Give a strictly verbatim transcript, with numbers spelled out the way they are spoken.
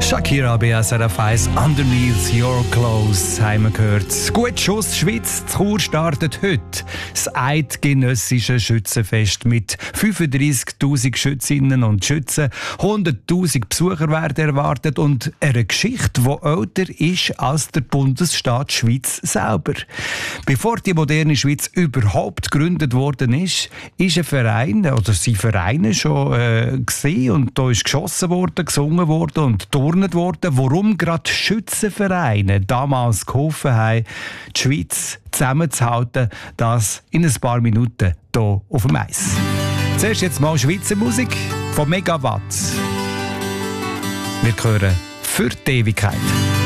Shakira B S R F eins Underneath Your Clothes haben wir gehört. Gut Schuss Schweiz, die Chur startet heute das eidgenössische Schützenfest mit fünfunddreissigtausend Schützinnen und Schützen. hunderttausend Besucher werden erwartet und eine Geschichte, die älter ist als der Bundesstaat Schweiz selber. Bevor die moderne Schweiz überhaupt gegründet worden ist, ist ein Verein oder sind Vereine schon äh, gesehen und da ist geschossen worden, gesungen worden und turnet worden. Warum gerade Schützenvereine damals geholfen haben, die Schweiz zusammenzuhalten, das in ein paar Minuten hier auf dem Eis. Zuerst jetzt mal Schweizer Musik von Megawatt. Wir hören «Für die Ewigkeit».